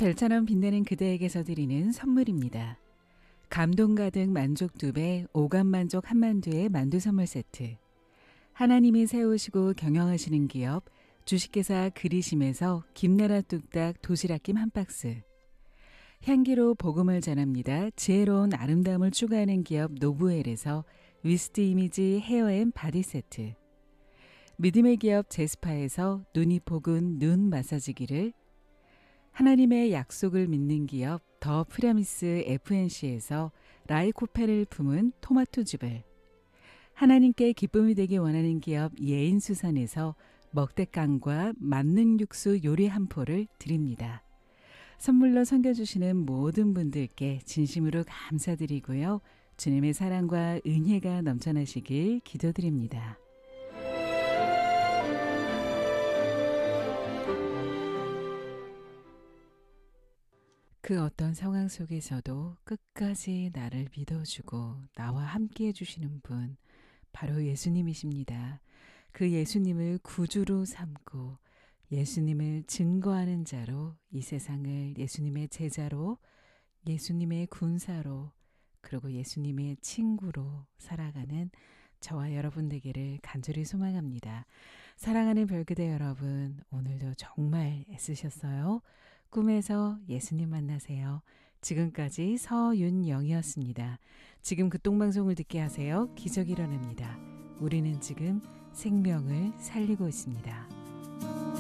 별처럼 빛나는 그대에게서 드리는 선물입니다. 감동 가득 만족 2배, 오감 만족 한만두의 만두 선물 세트. 하나님이 세우시고 경영하시는 기업 주식회사 그리심에서 김나라 뚝딱 도시락김 한 박스. 향기로 복음을 전합니다. 지혜로운 아름다움을 추구하는 기업 노브웰에서 위스트 이미지 헤어앤 바디 세트. 믿음의 기업 제스파에서 눈이 포근 눈 마사지기를, 하나님의 약속을 믿는 기업 더 프라미스 FNC에서 라이코펜을 품은 토마토즙을, 하나님께 기쁨이 되기 원하는 기업 예인수산에서 먹대깡과 만능 육수 요리 한 포를 드립니다. 선물로 섬겨주시는 모든 분들께 진심으로 감사드리고요. 주님의 사랑과 은혜가 넘쳐나시길 기도드립니다. 그 어떤 상황 속에서도 끝까지 나를 믿어주고 나와 함께 해주시는 분, 바로 예수님이십니다. 그 예수님을 구주로 삼고 예수님을 증거하는 자로 이 세상을 예수님의 제자로, 예수님의 군사로, 그리고 예수님의 친구로 살아가는 저와 여러분 되기를 간절히 소망합니다. 사랑하는 별그대 여러분, 오늘도 정말 애쓰셨어요. 꿈에서 예수님 만나세요. 지금까지 서윤영이었습니다. 지금 극동방송을 듣게 하세요. 기적이 일어납니다. 우리는 지금 생명을 살리고 있습니다.